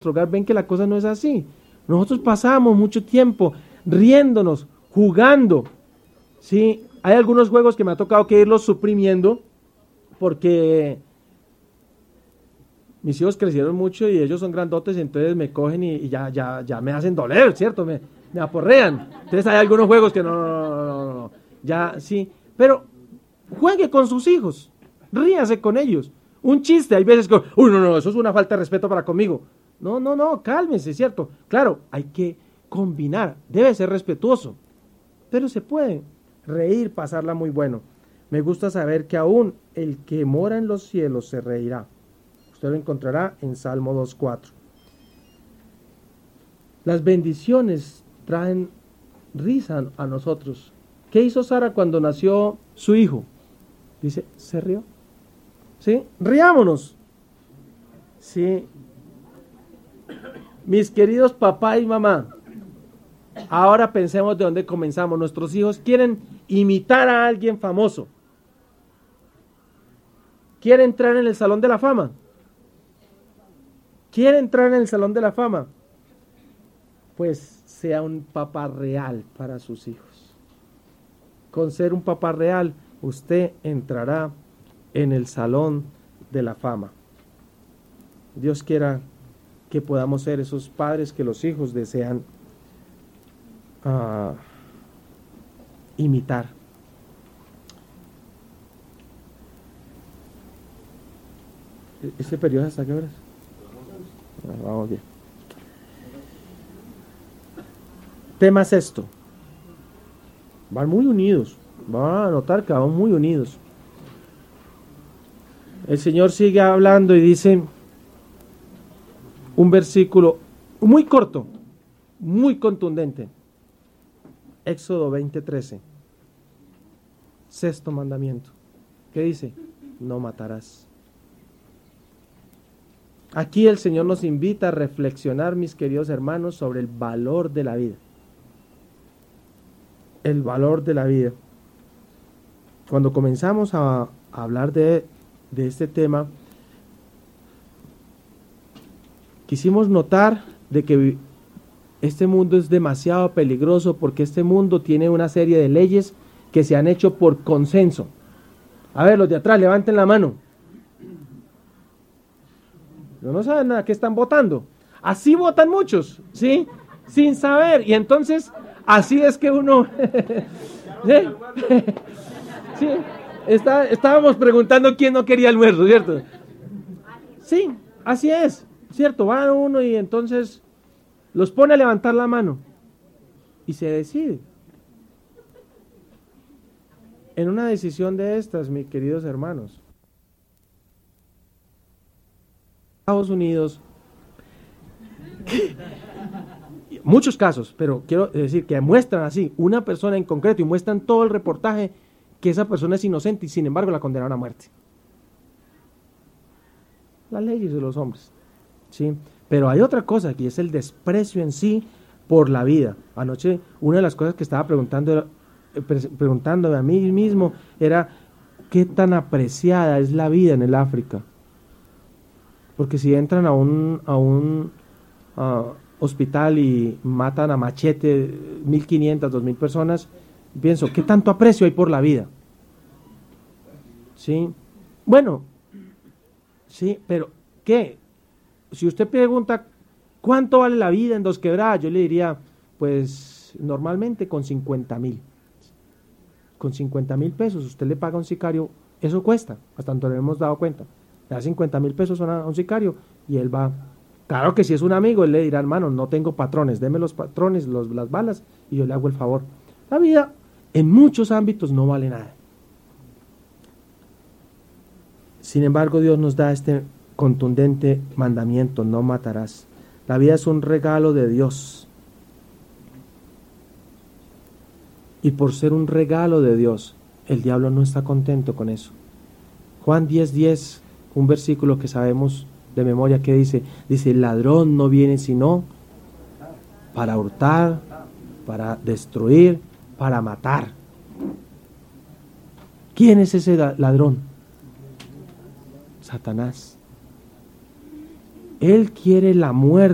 nuestro hogar, ven que la cosa no es así. Nosotros pasamos mucho tiempo riéndonos, jugando, ¿sí? Hay algunos juegos que me ha tocado que irlos suprimiendo porque mis hijos crecieron mucho y ellos son grandotes, entonces me cogen y ya me hacen doler, ¿cierto? Me aporrean. Entonces hay algunos juegos que no, ya sí. Pero juegue con sus hijos, ríase con ellos. Un chiste, hay veces que, uy, no, eso es una falta de respeto para conmigo. No, cálmense, ¿cierto? Claro, hay que combinar, debe ser respetuoso, pero se puede reír, pasarla muy bueno. Me gusta saber que aún el que mora en los cielos se reirá. Usted lo encontrará en Salmo 2:4. Las bendiciones traen risa a nosotros. ¿Qué hizo Sara cuando nació su hijo? Dice, se rió. ¿Sí? Riámonos. Sí. Mis queridos papá y mamá, ahora pensemos de dónde comenzamos. Nuestros hijos quieren imitar a alguien famoso. ¿Quiere entrar en el Salón de la Fama? ¿Quiere entrar en el Salón de la Fama? Pues sea un papá real para sus hijos. Con ser un papá real, usted entrará en el Salón de la Fama. Dios quiera que podamos ser esos padres que los hijos desean imitar. ¿Este periodo hasta qué horas? Vamos bien. Tema sexto. Van muy unidos. Van a notar que van muy unidos. El Señor sigue hablando y dice un versículo muy corto, muy contundente. Éxodo 20:13. Sexto mandamiento. ¿Qué dice? No matarás. Aquí el Señor nos invita a reflexionar, mis queridos hermanos, sobre el valor de la vida. El valor de la vida. Cuando comenzamos a hablar de este tema, quisimos notar de que este mundo es demasiado peligroso porque este mundo tiene una serie de leyes que se han hecho por consenso. A ver, los de atrás, levanten la mano. No saben nada, ¿qué están votando? Así votan muchos, ¿sí? Sin saber. Y entonces, así es que uno... ¿Sí? Estábamos preguntando quién no quería almuerzo, ¿cierto? Sí, así es, ¿cierto? Va uno y entonces los pone a levantar la mano y se decide. En una decisión de estas, mis queridos hermanos, Estados Unidos, muchos casos, pero quiero decir que muestran así, una persona en concreto y muestran todo el reportaje que esa persona es inocente y sin embargo la condenaron a muerte. Las leyes de los hombres, ¿sí? Pero hay otra cosa que es el desprecio en sí por la vida. Anoche una de las cosas que estaba preguntándome a mí mismo era qué tan apreciada es la vida en el África. Porque si entran a un hospital y matan a machete 1.500, 2.000 personas, pienso, ¿qué tanto aprecio hay por la vida? ¿Sí? Bueno, sí, pero ¿qué? Si usted pregunta ¿cuánto vale la vida en Dos Quebradas? Yo le diría, pues normalmente con 50.000. Con 50.000 pesos usted le paga a un sicario, eso cuesta, hasta donde nos hemos dado cuenta. Le da 50.000 pesos a un sicario y él va. Claro que si es un amigo, él le dirá, hermano, no tengo patrones, deme los patrones, las balas y yo le hago el favor. La vida en muchos ámbitos no vale nada. Sin embargo, Dios nos da este contundente mandamiento, no matarás. La vida es un regalo de Dios. Y por ser un regalo de Dios, el diablo no está contento con eso. Juan 10:10, un versículo que sabemos de memoria, que dice, el ladrón no viene sino para hurtar, para destruir, para matar. ¿Quién es ese ladrón? Satanás. Él quiere la muerte